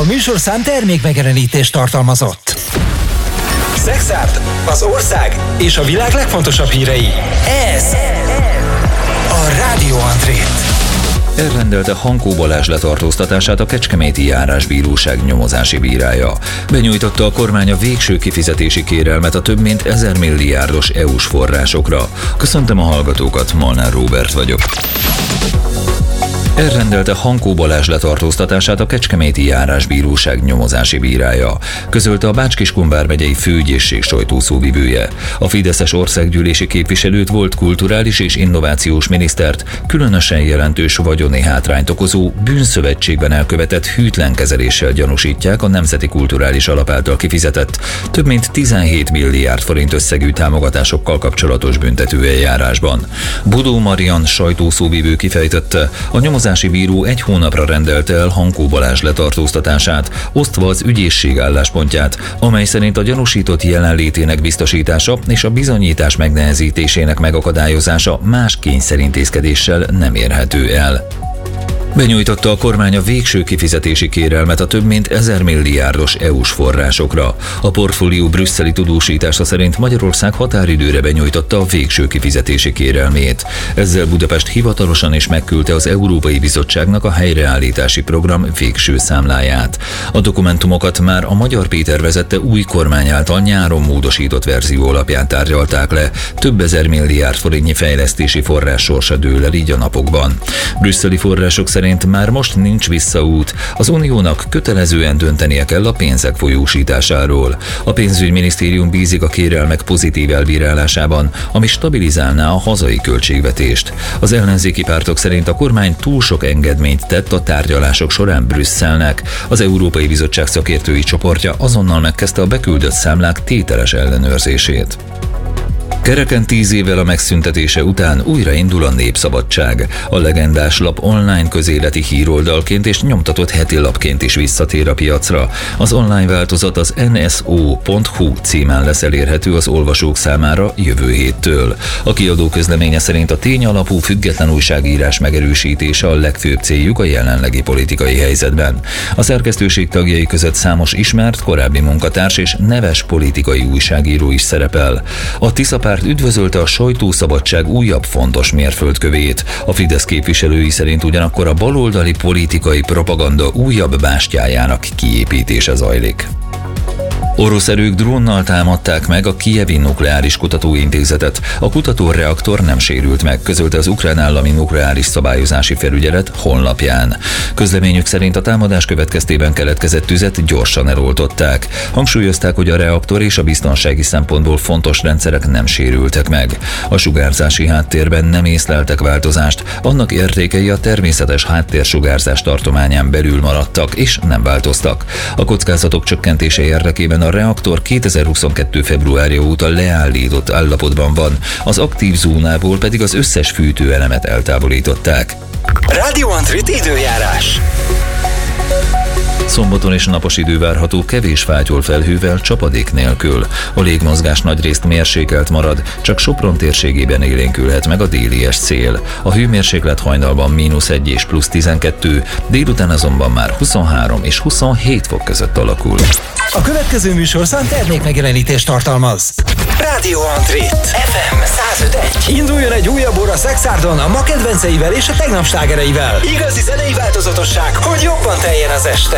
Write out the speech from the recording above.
műsorszám termékmegjelenítést tartalmazott. Szexárd, az ország és a világ legfontosabb hírei. Ez a Rádió Andrét. Elrendelte Hankó Balázs letartóztatását a Kecskeméti Járásbíróság nyomozási bírája. Benyújtotta a kormány a végső kifizetési kérelmet a több mint 1000 milliárdos EU-s forrásokra. Köszöntöm a hallgatókat, Molnár Róbert vagyok. Elrendelte Hankó Balázs letartóztatását a Kecskeméti Járásbíróság nyomozási bírája, közölte a Bács-Kiskun vármegyei főügyészség sajtószóvivője. A fideszes országgyűlési képviselőt, volt kulturális és innovációs minisztert különösen jelentős vagyoni hátrányt okozó bűnszövetségben elkövetett hűtlen kezeléssel gyanúsítják a Nemzeti Kulturális Alap által kifizetett több mint 17 milliárd forint összegű támogatásokkal kapcsolatos büntetőeljárásban. Bodó Marian sajtószóvivő kifejtette, a nyomozási bíró 1 hónapra rendelte el Hankó Balázs letartóztatását, osztva az ügyészség álláspontját, amely szerint a gyanúsított jelenlétének biztosítása és a bizonyítás megnehezítésének megakadályozása más kényszerintézkedéssel nem érhető el. Benyújtotta a kormány a végső kifizetési kérelmet a több mint 1000 milliárdos EU-s forrásokra. A portfólió brüsszeli tudósítása szerint Magyarország határidőre benyújtotta a végső kifizetési kérelmét. Ezzel Budapest hivatalosan is megküldte az Európai Bizottságnak a helyreállítási program végső számláját. A dokumentumokat már a Magyar Péter vezette új kormány által nyáron módosított verzió alapján tárgyalták le. Több ezer milliárd forintnyi fejlesztési forrás sorsa dől el így a napokban. Brüsszeli források szerint már most nincs visszaút. Az Uniónak kötelezően döntenie kell a pénzek folyósításáról. A pénzügyminisztérium bízik a kérelmek pozitív elbírálásában, ami stabilizálná a hazai költségvetést. Az ellenzéki pártok szerint a kormány túl sok engedményt tett a tárgyalások során Brüsszelnek. Az Európai Bizottság szakértői csoportja azonnal megkezdte a beküldött számlák tételes ellenőrzését. Kereken 10 évvel a megszüntetése után újra indul a Népszabadság. A legendás lap online közéleti híroldalként és nyomtatott heti lapként is visszatér a piacra. Az online változat az nso.hu címen lesz elérhető az olvasók számára jövő héttől. A kiadó közleménye szerint a tényalapú független újságírás megerősítése a legfőbb céljuk a jelenlegi politikai helyzetben. A szerkesztőség tagjai között számos ismert, korábbi munkatárs és neves politikai újságíró is szerepel. A Tisza párt üdvözölte a sajtószabadság újabb fontos mérföldkövét. A Fidesz képviselői szerint ugyanakkor a baloldali politikai propaganda újabb bástyájának kiépítése zajlik. Orosz erők drónnal támadták meg a Kijevi Nukleáris Kutatóintézetet. A kutatóreaktor nem sérült meg, közölte az Ukrán Állami Nukleáris Szabályozási Felügyelet honlapján. Közleményük szerint a támadás következtében keletkezett tüzet gyorsan eloltották. Hangsúlyozták, hogy a reaktor és a biztonsági szempontból fontos rendszerek nem sérültek meg. A sugárzási háttérben nem észleltek változást, annak értékei a természetes háttérsugárzás tartományán belül maradtak és nem változtak. A kockázatok csökkentése érdekében a reaktor 2022. februárja óta leállított állapotban van, az aktív zónából pedig az összes fűtőelemet eltávolították. Rádió Andrét időjárás. Szombaton és napos idő várható, kevés fátyol felhővel, csapadék nélkül. A légmozgás nagyrészt mérsékelt marad, csak Sopron térségében élénkülhet meg a délies szél. A hőmérséklet hajnalban -1 és +12, délután azonban már 23 és 27 fok között alakul. A következő műsorszám termékmegjelenítést tartalmaz. Rádió Andrét FM 105.1. Induljon egy újabb óra Szexárdon a ma kedvenceivel és a tegnap slágereivel. Igazi zenei változatosság, hogy jobban teljen az este.